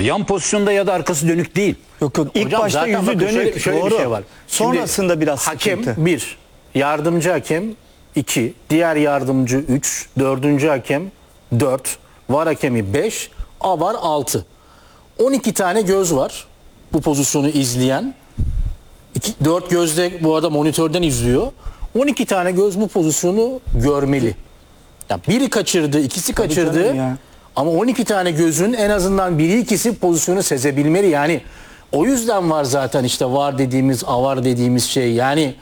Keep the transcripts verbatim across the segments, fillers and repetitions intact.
Yan pozisyonda ya da arkası dönük değil. Yok yok ilk Hocam başta zaten yüzü bakın dönük. şöyle- şöyle bir doğru. şey var. Şimdi Sonrasında biraz hakem sıkıntı. bir, yardımcı hakem iki, diğer yardımcı üç, dördüncü hakem dört, var hakemi beş, A var altı. on iki tane göz var bu pozisyonu izleyen. İki, dört gözde bu arada monitörden izliyor. on iki tane göz bu pozisyonu görmeli. Ya biri kaçırdı, ikisi kaçırdı. canım ya. Ama on iki tane gözün en azından biri ikisi pozisyonu sezebilmeli. Yani o yüzden var zaten işte var dediğimiz, avar dediğimiz şey. Yani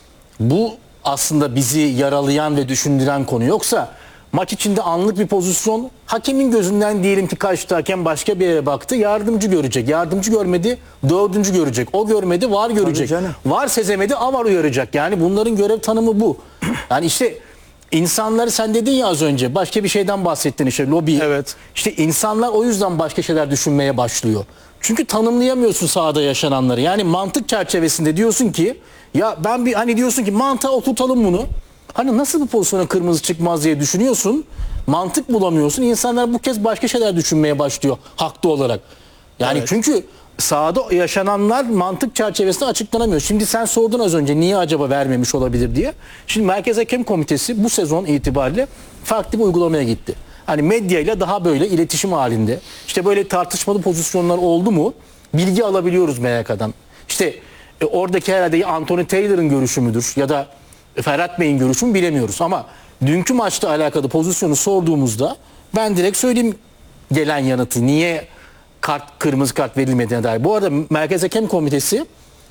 bu aslında bizi yaralayan ve düşündüren konu. Yoksa maç içinde anlık bir pozisyon, hakemin gözünden diyelim ki kaçtı, hakem başka bir yere baktı, yardımcı görecek. Yardımcı görmedi, dördüncü görecek. O görmedi, var görecek. canım. Var sezemedi, a var uyaracak. Yani bunların görev tanımı bu. Yani işte insanları sen dedin ya az önce, başka bir şeyden bahsettin işte, lobi. Evet. İşte insanlar o yüzden başka şeyler düşünmeye başlıyor. Çünkü tanımlayamıyorsun sahada yaşananları. Yani mantık çerçevesinde diyorsun ki ya ben bir hani diyorsun ki mantığa oturtalım bunu. Hani nasıl bu pozisyona kırmızı çıkmaz diye düşünüyorsun. Mantık bulamıyorsun. İnsanlar bu kez başka şeyler düşünmeye başlıyor haklı olarak. Yani Evet. çünkü sahada yaşananlar mantık çerçevesinde açıklanamıyor. Şimdi sen sordun az önce niye acaba vermemiş olabilir diye. Şimdi Merkez Hakem Komitesi bu sezon itibariyle farklı bir uygulamaya gitti. Hani medyayla daha böyle iletişim halinde. İşte böyle tartışmalı pozisyonlar oldu mu bilgi alabiliyoruz M Y K'dan. İşte e, oradaki herhalde ya Anthony Taylor'ın görüşü müdür ya da Ferhat Bey'in görüşü mü bilemiyoruz. Ama dünkü maçla alakalı pozisyonu sorduğumuzda ben direkt söyleyeyim gelen yanıtı. Niye kart kırmızı kart verilmediğine dair. Bu arada Merkez Hakem Komitesi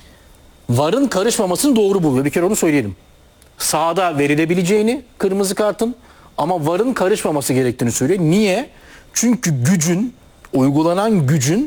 VAR'ın karışmamasını doğru buluyor. Bir kere onu söyleyelim. Sahada verilebileceğini kırmızı kartın ama VAR'ın karışmaması gerektiğini söylüyor. Niye? Çünkü gücün, uygulanan gücün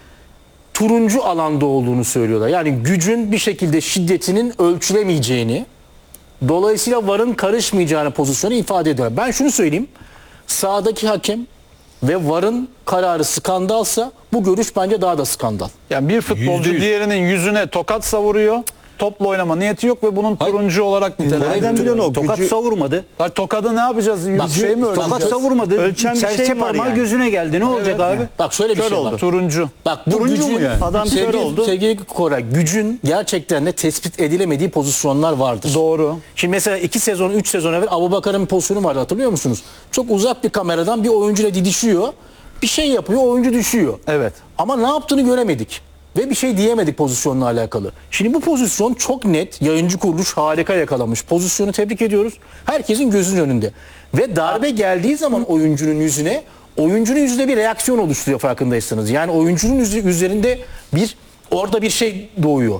turuncu alanda olduğunu söylüyorlar. Yani gücün bir şekilde şiddetinin ölçülemeyeceğini, dolayısıyla VAR'ın karışmayacağını pozisyonu ifade ediyor. Ben şunu söyleyeyim. Sahadaki hakem ve VAR'ın kararı skandalsa bu görüş bence daha da skandal. Yani bir futbolcu Yüzde yüz. diğerinin yüzüne tokat savuruyor. Topla oynama niyeti yok ve bunun turuncu olarak nitelendiriyor. Nereden biliyorsun o Tokat gücü? savurmadı. Ya tokadı ne yapacağız? Yüz şey mi Tokat öğreneceğiz? savurmadı. Ölçen bir Serçe şey var parmağı yani. gözüne geldi. Ne olacak Evet. abi? Bak şöyle bir Kör şey oldu. var. Turuncu. Bak bu Turuncu gücün, mu yani? Adam kör sevgili, oldu. sevgili Koray, gücün gerçekten de tespit edilemediği pozisyonlar vardır. Doğru. Şimdi mesela iki sezon, üç sezon evvel Abubakar'ın bir pozisyonu vardı, hatırlıyor musunuz? Çok uzak bir kameradan bir oyuncuyla didişiyor. Bir şey yapıyor, oyuncu düşüyor. Evet. Ama ne yaptığını göremedik. Ve bir şey diyemedik pozisyonla alakalı. Şimdi bu pozisyon çok net. Yayıncı kuruluş harika yakalamış. Pozisyonu tebrik ediyoruz. Herkesin gözünün önünde. Ve darbe geldiği zaman oyuncunun yüzüne, oyuncunun yüzünde bir reaksiyon oluşturuyor farkındaysanız. Yani oyuncunun yüzü- üzerinde bir, orada bir şey doğuyor.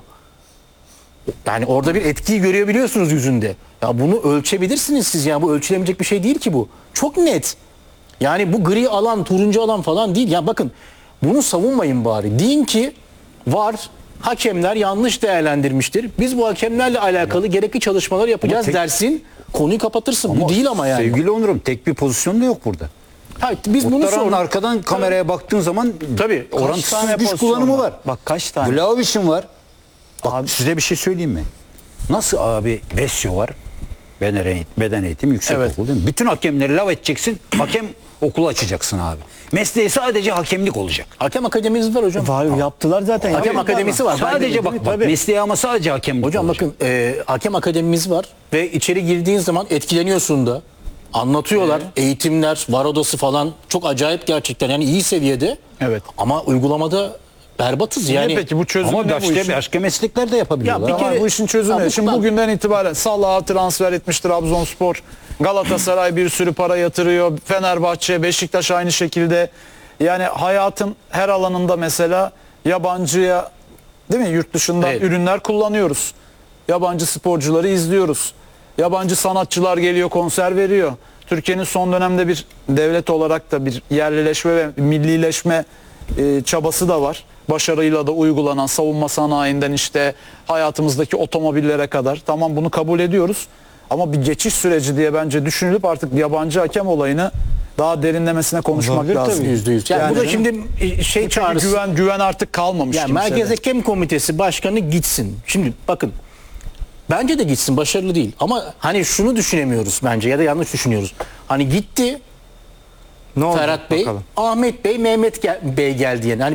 Yani orada bir etkiyi görebiliyorsunuz yüzünde. Ya bunu ölçebilirsiniz siz. Yani bu ölçülemeyecek bir şey değil ki bu. Çok net. Yani bu gri alan, turuncu alan falan değil. Ya bakın bunu savunmayın bari. Deyin ki var, hakemler yanlış değerlendirmiştir. Biz bu hakemlerle alakalı gerekli çalışmalar yapacağız tek- dersin. Konuyu kapatırsın. Bu değil ama yani. Sevgili Onur'um tek bir pozisyon da yok burada. Hayır, biz bunu Muhtara'nın sorduk. arkadan kameraya baktığın zaman Tabii. orantısız tane güç pozisyon kullanımı var? var. Bak kaç tane? Vlahovic'in var. Bak size bir şey söyleyeyim mi? Nasıl abi Vesio var? Beden, eğitim, beden eğitimi yüksek Evet. okul değil mi? Bütün hakemleri lav edeceksin. Hakem okulu açacaksın abi. Mesleği sadece hakemlik olacak. Hakem akademimiz var hocam. Var, yaptılar zaten. Hakem Yaptılar akademisi mı? var. Sadece bak, bak Tabii. mesleği ama sadece hakemlik Hocam olacak. bakın e, hakem akademimiz var ve içeri girdiğin zaman etkileniyorsun da. Anlatıyorlar. Eğitimler, var odası falan çok acayip gerçekten. Yani iyi seviyede. Evet. Ama uygulamada berbatız yani. Ne peki bu çözümü Ama ne bu başka, işin? başka meslekler de yapabiliyorlar. Ya bir Ama kere- Bu işin çözümü. Ya bu- Şimdi bak- bugünden itibaren Salah'a transfer etmiş Trabzonspor. Galatasaray bir sürü para yatırıyor. Fenerbahçe, Beşiktaş aynı şekilde. Yani hayatın her alanında mesela yabancıya, değil mi, yurt dışından Evet. ürünler kullanıyoruz. Yabancı sporcuları izliyoruz. Yabancı sanatçılar geliyor, konser veriyor. Türkiye'nin son dönemde bir devlet olarak da bir yerlileşme ve millileşme e, çabası da var. Başarıyla da uygulanan savunma sanayinden işte hayatımızdaki otomobillere kadar. Tamam, bunu kabul ediyoruz. Ama bir geçiş süreci diye bence düşünülüp artık yabancı hakem olayını daha derinlemesine konuşmak Olabilir lazım. tabii. Yüzde yüz. Yani, Yani bu da değil mi? şimdi şey Çünkü çağrısı. güven güven artık kalmamış Yani kimsede. Merkez Hakem Komitesi Başkanı gitsin. Şimdi bakın bence de gitsin, başarılı değil. Ama hani şunu düşünemiyoruz bence ya da yanlış düşünüyoruz. Hani gitti Ne oldu? Ferhat Bey, Bakalım. Ahmet Bey, Mehmet gel- Bey geldi yani. Hani